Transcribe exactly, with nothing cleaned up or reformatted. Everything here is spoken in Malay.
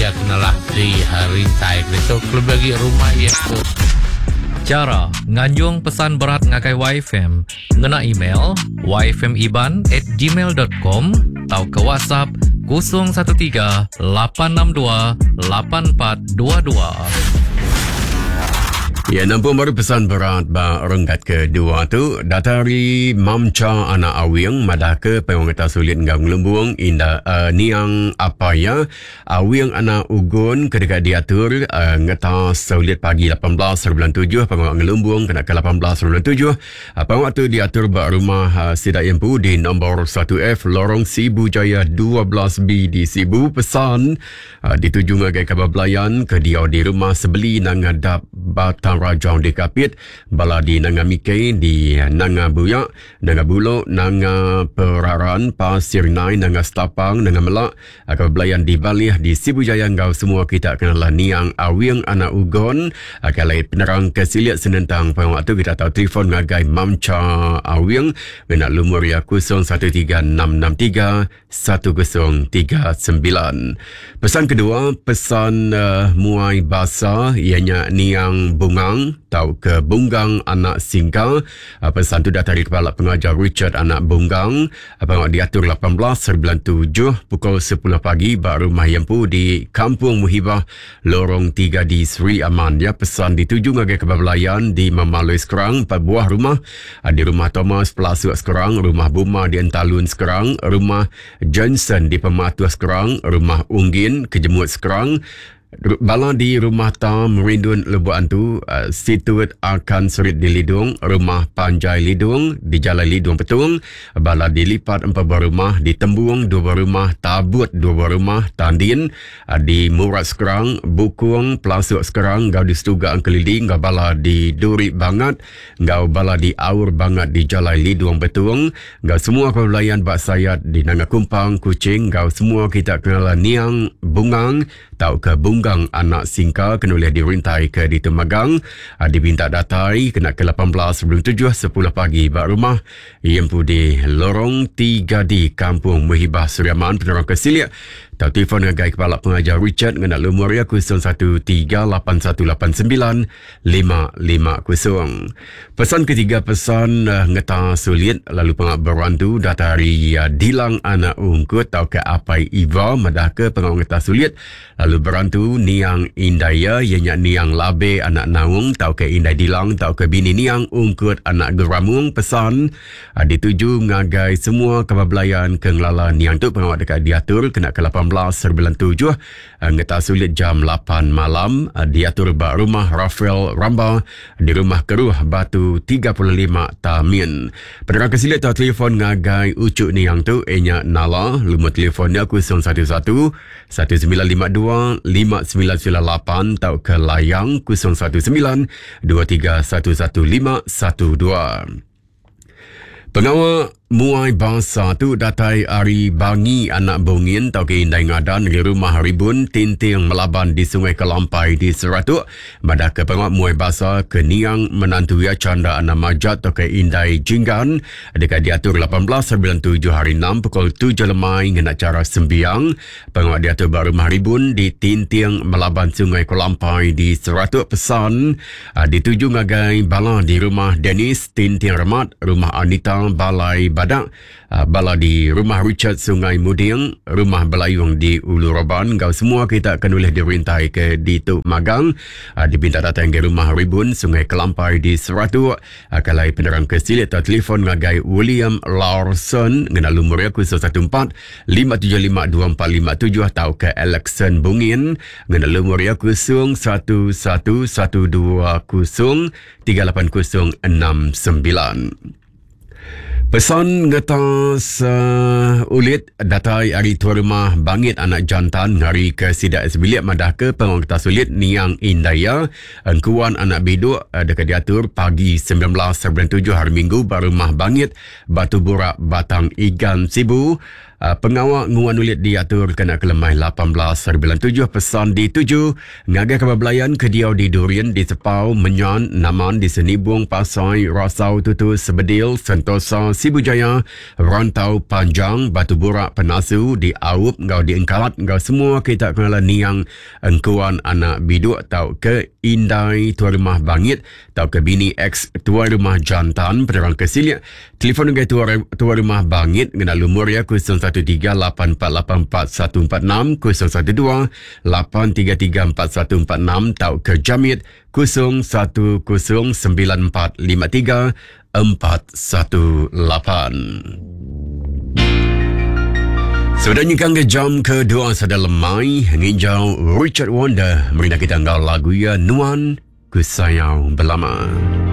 ia kenalah di hari tai itu klub bagi rumah ia tu. Cara nganjung pesan berat ngakai Y F M ngena email y f m iban at gmail dot com atau ke WhatsApp kosong satu tiga lapan enam dua lapan empat dua dua. Ya, nampak baru pesan berat ba renggat kedua tu datari mamca anak awing madaka pengata sulit ngam ngelembung inda uh, niang apa ya awing anak ugun kedekat diatur uh, ngeta sulit pagi lapan belas bulan tujuh pengawak ngelembung kena ke lapan belas bulan tujuh apa uh, waktu diatur ba rumah uh, Sidak Yempu di nombor satu F Lorong Sibu Jaya dua belas B di Sibu. Pesan uh, dituju ngagai kabablayan ke dia di rumah sebeli nangadap batang Rajang di Kapit, bala di Nanga Mikei, di Nanga Buyak, Nanga Bulok, Nanga Peraran, Pasir Nai, Nanga Stapang, Nanga Melak, kabablayan di Balih, di Sibu Jaya, ngau semua kita kenalah niang awing anak ugon, kalai penerang kesiliat senentang pada waktu kita tahu telefon ngagai mamca awing, menak lumur ya kosong satu tiga enam enam tiga satu kosong tiga sembilan. Pesan kedua, pesan uh, muai basa, ianya niang bunga tahu ke Bunggang anak Singkang. Pesan tu datang dari Kepala Pengajar Richard anak Bunggang. Apa diatur lapan belas bulan tujuh pukul sepuluh pagi baru rumah Yempu di Kampung Muhibah Lorong tiga di Sri Aman. Ya, pesan dituju ngagai kebablayan di Memalui Sekerang, empat buah rumah. Di rumah Thomas Pelasuk Sekerang, rumah Buma di Entalun Sekerang, rumah Johnson di Pematua Sekerang, rumah Unggin Kejemut Sekerang. Bala di rumah Tam Merindun Lebuan tu uh, Situt Akan Serit di Lidung, rumah Panjai Lidung di Jalan Lidung Petung. Bala dilipat empat buah rumah di Tembung, dua buah rumah Tabut, dua buah rumah Tandin uh, di Murat Sekerang, Bukung Pelasuk Sekerang, ngau di Setuga Angkelili, ngau bala di Duri Bangat, ngau bala di Aur Bangat di Jalan Lidung Petung, ngau semua kebelayan Bak Sayat di Nanga Kumpang Kucing, ngau semua kita kenal niang bungang tau ke Bunggang anak Singka kena boleh dirintai ke di Temagang. Dibinta datai kena ke lapan belas sebelum tujuh sepuluh pagi bak rumah Yempu di Lorong tiga di Kampung Muhibah Suriaman. Penerang kesiliak tau telefon ngagai Kepala Pengajar Richard ngena lumur ya kosong satu tiga lapan satu lapan sembilan lima lima kosong. Pesan ketiga, pesan uh, ngeta sulit lalu pengak berantu datari uh, Dilang anak ungkut tau ke Apai Iva madaka pengak ngeta sulit lalu berantu niang Indaya ianya niang Labe anak Naung tau ke Indai Dilang tau ke bini niang ungkut anak Geramung. Pesan uh, dituju ngagai semua kebablayan ke ngelala niang tu pengak dekat diatur kena ke lapan belas bulan tujuh ngeta sulit jam lapan malam diatur bak rumah Rafael Ramba di rumah Keruh Batu tiga puluh lima Tamin. Penerang kesilit tau telefon ngagai ucuk ni yang tu enya Nala, lumur telefonnya kosong satu satu satu sembilan lima dua lima sembilan sembilan lapan tau ke layang kosong satu sembilan dua tiga satu satu lima satu dua. Pengawal muai bangsa tu datai Ari Bangi anak Bungin tau ke Indai Ngadan di rumah Ribun Tinting Melaban di Sungai Kelampai di Seratuk. Madaka pengawal muai bangsa ke Niang menantu ya Canda anak Majat tau ke Indai Jinggan dekat diatur lapan belas bulan tujuh hari enam pukul tujuh lemai ngena cara sembiang. Pengawal diatur baru rumah Ribun di Tinting Melaban Sungai Kelampai di Seratuk. Pesan uh, dituju ngagai bala di rumah Dennis Tinting Remat, rumah Anita Balai Badak, uh, bala di rumah Richard Sungai Muding, rumah Belayung di Ulu Roban. Kau semua kita akan boleh dirintai ke di Tuk Magang, uh, dipinta datang ke rumah Ribun Sungai Kelampai di Seratuk. Uh, kalau penerang kesilit atau telefon ngagai William Lawson ngena lumur ya kosong satu empat lima tujuh lima dua empat lima tujuh atau ke Alexon Bungin ngena lumur ya kosong satu satu satu dua kosong tiga lapan kosong enam sembilan. Pesan ngetas uh, ulit datai hari tua rumah Bangit anak jantan ngari ke Sidak Esbilik madah ke pengong ngetas ulit Niang Indaya engkuan anak biduk uh, dekat diatur pagi sembilan belas bulan tujuh hari Minggu baru rumah Bangit Batu Burak Batang Igan Sibu. Uh, pengawal nguan ulit diatur kena kelemai lapan belas sembilan tujuh pesan di tujuh ngagai kebablayan kediau di Durian di Tepau Menyan Naman di Senibung Pasai Rasau Tutu Sebedil Sentosa Sibujaya Rantau Panjang Batu Burak Penasu di Aup ngau di Engkalat ngau semua kita kenal niang engkuan anak biduk tau ke Indai Tuan Rumah Bangit tau ke bini ex Tuan Rumah Jantan Perang Kesilia telefon dengan Tuan, Tuan Rumah Bangit ngena lumur ya kosong satu tiga lapan empat lapan empat satu empat enam kosong satu dua lapan tiga tiga empat satu empat enam tau ke Jamit kosong satu kosong sembilan empat lima tiga empat satu lapan. Sudah nyikang ke jam kedua sada lemai nginjau Richard Wonder merina kita ngau lagu ya Nuan Kusayau Belama.